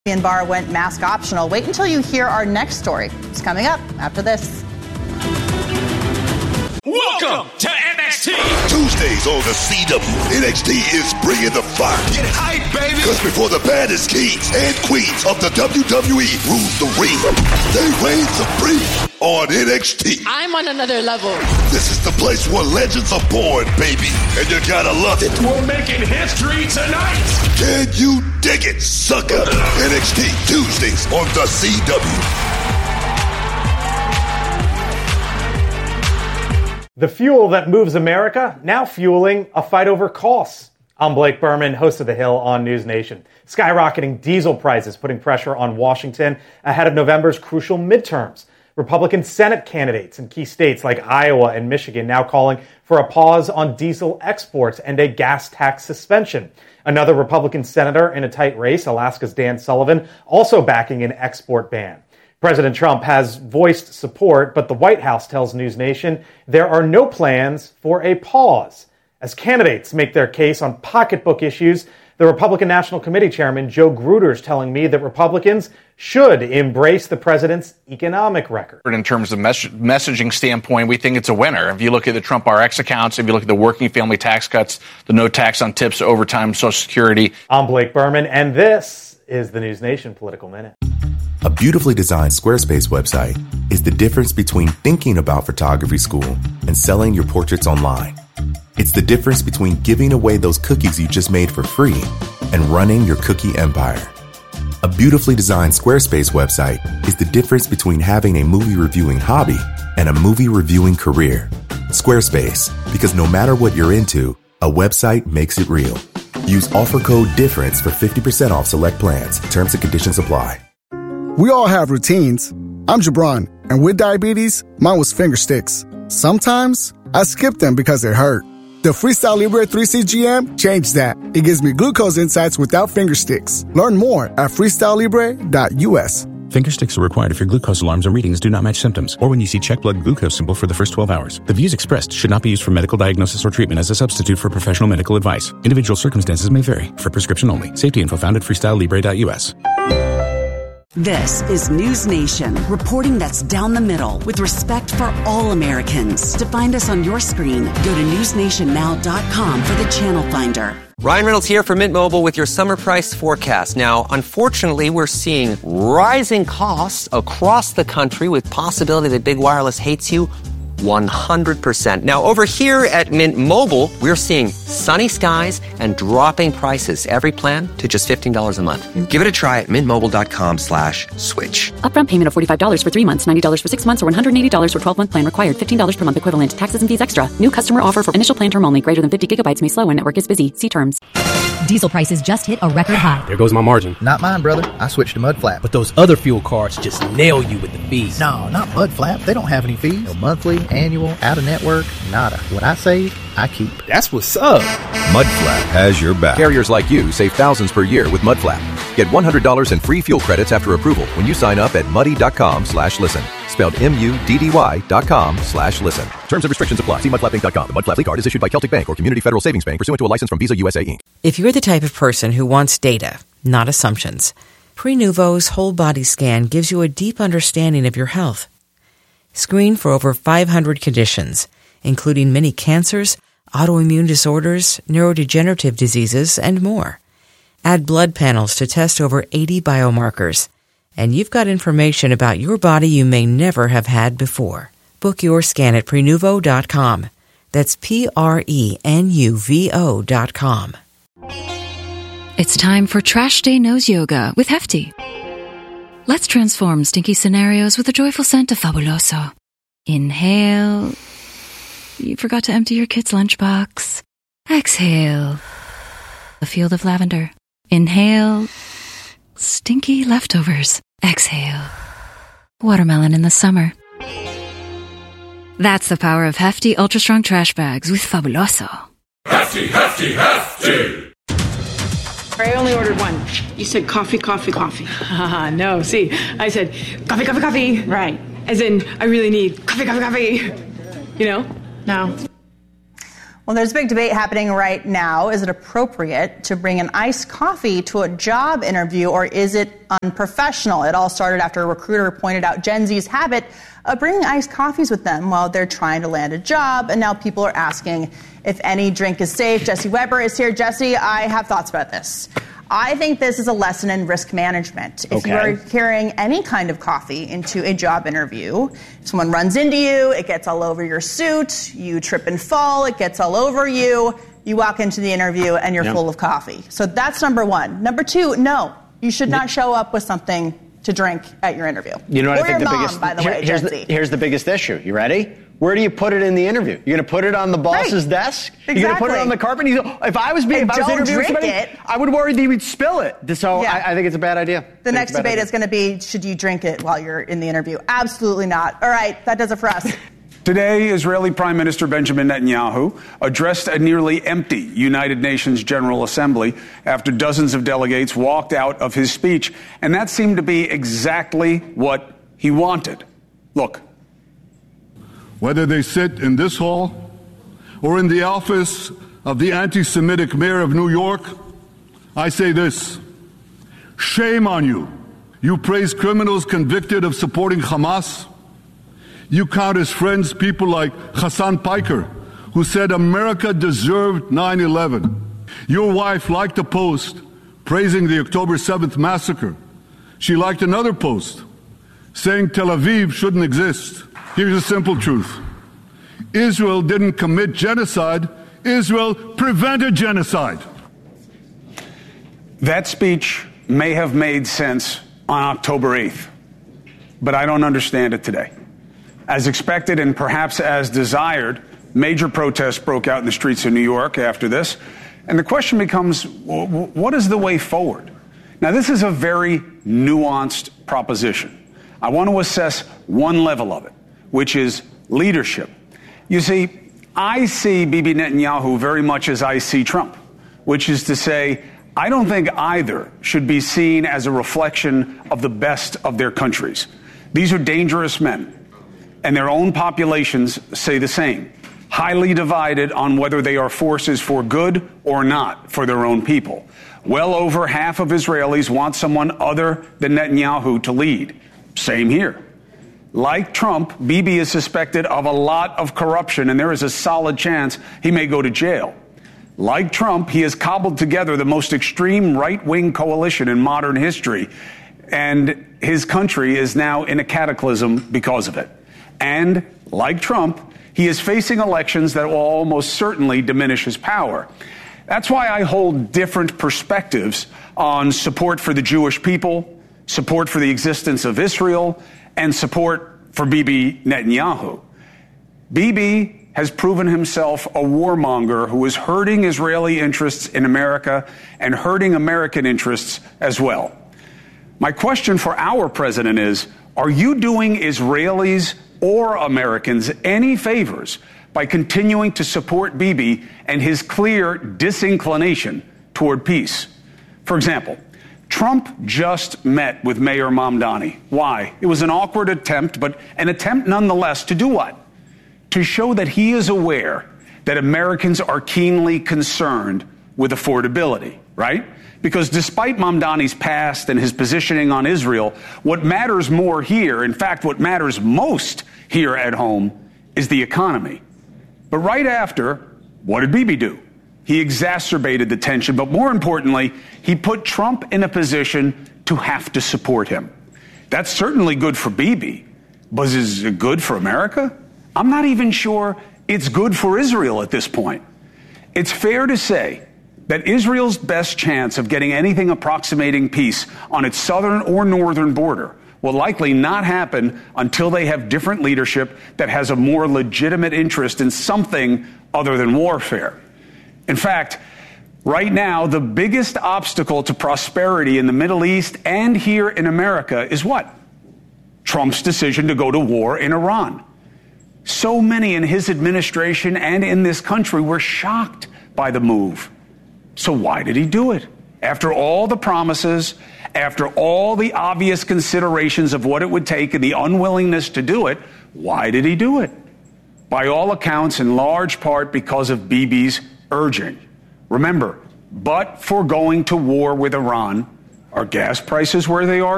Bar went mask optional. Wait until you hear our next story. It's coming up after this. Welcome to NXT. Tuesdays on the CW. NXT is bringing the fire. Get hype, baby. Because before the baddest kings and queens of the WWE rule the ring, they reign supreme on NXT. I'm on another level. This is the place where legends are born, baby. And you gotta love it. We're making history tonight. Can you dig it, sucker? NXT Tuesdays on the CW. The fuel that moves America, now fueling a fight over costs. I'm Blake Berman, host of The Hill on News Nation. Skyrocketing diesel prices putting pressure on Washington ahead of November's crucial midterms. Republican Senate candidates in key states like Iowa and Michigan now calling for a pause on diesel exports and a gas tax suspension. Another Republican senator in a tight race, Alaska's Dan Sullivan, also backing an export ban. President Trump has voiced support, but the White House tells News Nation there are no plans for a pause. As candidates make their case on pocketbook issues, the Republican National Committee Chairman Joe Gruder is telling me that Republicans should embrace the president's economic record. In terms of messaging standpoint, we think it's a winner. If you look at the Trump RX accounts, if you look at the working family tax cuts, the no tax on tips, overtime, Social Security. I'm Blake Berman, and this is the News Nation Political Minute. A beautifully designed Squarespace website is the difference between thinking about photography school and selling your portraits online. It's the difference between giving away those cookies you just made for free and running your cookie empire. A beautifully designed Squarespace website is the difference between having a movie reviewing hobby and a movie reviewing career. Squarespace, because no matter what you're into, a website makes it real. Use offer code DIFFERENCE for 50% off select plans. Terms and conditions apply. We all have routines. I'm Jabron, and with diabetes, mine was finger sticks. Sometimes I skip them because they hurt. The Freestyle Libre 3CGM changed that. It gives me glucose insights without finger sticks. Learn more at freestylelibre.us. Finger sticks are required if your glucose alarms and readings do not match symptoms, or when you see check blood glucose symbol for the first 12 hours. The views expressed should not be used for medical diagnosis or treatment as a substitute for professional medical advice. Individual circumstances may vary. For prescription only. Safety info found at freestylelibre.us. This is News Nation, reporting that's down the middle with respect for all Americans. To find us on your screen, go to newsnationnow.com for the channel finder. Ryan Reynolds here for Mint Mobile with your summer price forecast. Now, unfortunately, we're seeing rising costs across the country with possibility that big wireless hates you 100%. Now, over here at Mint Mobile, we're seeing sunny skies and dropping prices. Every plan to just $15 a month. Give it a try at mintmobile.com/switch. Upfront payment of $45 for 3 months, $90 for 6 months, or $180 for 12-month plan required. $15 per month equivalent. Taxes and fees extra. New customer offer for initial plan term only. Greater than 50 gigabytes may slow when network is busy. See terms. Diesel prices just hit a record high. There goes my margin. Not mine, brother. I switched to Mudflap. But those other fuel cards just nail you with the fees. No, not Mudflap. They don't have any fees. No monthly, annual, out-of-network, nada. What I save, I keep. That's what's up. Mudflap has your back. Carriers like you save thousands per year with Mudflap. Get $100 in free fuel credits after approval when you sign up at muddy.com/listen. Spelled MUDDY.com/listen. Terms and restrictions apply. See mudflapinc.com. The Mudflap card is issued by Celtic Bank or Community Federal Savings Bank pursuant to a license from Visa USA Inc. If you're the type of person who wants data, not assumptions, Prenuvo's whole body scan gives you a deep understanding of your health. Screen for over 500 conditions, including many cancers, autoimmune disorders, neurodegenerative diseases, and more. Add blood panels to test over 80 biomarkers. And you've got information about your body you may never have had before. Book your scan at Prenuvo.com. That's Prenuvo.com. It's time for Trash Day Nose Yoga with Hefty. Let's transform stinky scenarios with a joyful scent of Fabuloso. Inhale. You forgot to empty your kid's lunchbox. Exhale. A field of lavender. Inhale. Stinky leftovers. Exhale. Watermelon in the summer. That's the power of Hefty Ultra Strong Trash Bags with Fabuloso. Hefty, hefty, hefty! I only ordered one. You said coffee, coffee, coffee. No, see, I said coffee, coffee, coffee. Right. As in, I really need coffee, coffee, coffee. You know? No. Well, there's a big debate happening right now. Is it appropriate to bring an iced coffee to a job interview, or is it unprofessional? It all started after a recruiter pointed out Gen Z's habit of bringing iced coffees with them while they're trying to land a job, and now people are asking if any drink is safe. Jesse Weber is here. Jesse, I have thoughts about this. I think this is a lesson in risk management. If you are carrying any kind of coffee into a job interview, someone runs into you, it gets all over your suit, you trip and fall, it gets all over you, you walk into the interview and you're full of coffee. So that's number one. Number two, no, you should not show up with something to drink at your interview. You know what or I think your the mom, biggest, by the way, here's, here's the biggest issue. You ready? Where do you put it in the interview? You're going to put it on the boss's desk? Exactly. You're going to put it on the carpet? If I was interviewing somebody, I would worry that he would spill it. So I think it's a bad idea. The next debate is going to be, should you drink it while you're in the interview? Absolutely not. All right, that does it for us. Today, Israeli Prime Minister Benjamin Netanyahu addressed a nearly empty United Nations General Assembly after dozens of delegates walked out of his speech. And that seemed to be exactly what he wanted. Look. Whether they sit in this hall or in the office of the anti-Semitic mayor of New York, I say this: shame on you. You praise criminals convicted of supporting Hamas. You count as friends people like Hassan Piker, who said America deserved 9/11. Your wife liked a post praising the October 7th massacre. She liked another post saying Tel Aviv shouldn't exist. Here's a simple truth. Israel didn't commit genocide. Israel prevented genocide. That speech may have made sense on October 8th, but I don't understand it today. As expected and perhaps as desired, major protests broke out in the streets of New York after this. And the question becomes, what is the way forward? Now, this is a very nuanced proposition. I want to assess one level of it, which is leadership. You see, I see Bibi Netanyahu very much as I see Trump, which is to say, I don't think either should be seen as a reflection of the best of their countries. These are dangerous men, and their own populations say the same, highly divided on whether they are forces for good or not for their own people. Well over half of Israelis want someone other than Netanyahu to lead. Same here. Like Trump, Bibi is suspected of a lot of corruption, and there is a solid chance he may go to jail. Like Trump, he has cobbled together the most extreme right-wing coalition in modern history, and his country is now in a cataclysm because of it. And like Trump, he is facing elections that will almost certainly diminish his power. That's why I hold different perspectives on support for the Jewish people, support for the existence of Israel, and support for Bibi Netanyahu. Bibi has proven himself a warmonger who is hurting Israeli interests in America and hurting American interests as well. My question for our president is, are you doing Israelis or Americans any favors by continuing to support Bibi and his clear disinclination toward peace? For example, Trump just met with Mayor Mamdani. Why? It was an awkward attempt, but an attempt nonetheless to do what? To show that he is aware that Americans are keenly concerned with affordability, right? Because despite Mamdani's past and his positioning on Israel, what matters more here, in fact, what matters most here at home, is the economy. But right after, what did Bibi do? He exacerbated the tension, but more importantly, he put Trump in a position to have to support him. That's certainly good for Bibi, but is it good for America? I'm not even sure it's good for Israel at this point. It's fair to say that Israel's best chance of getting anything approximating peace on its southern or northern border will likely not happen until they have different leadership that has a more legitimate interest in something other than warfare. In fact, right now, the biggest obstacle to prosperity in the Middle East and here in America is what? Trump's decision to go to war in Iran. So many in his administration and in this country were shocked by the move. So why did he do it? After all the promises, after all the obvious considerations of what it would take and the unwillingness to do it, why did he do it? by all accounts in large part because of Bibi's urging. Remember, but for going to war with Iran, are gas prices where they are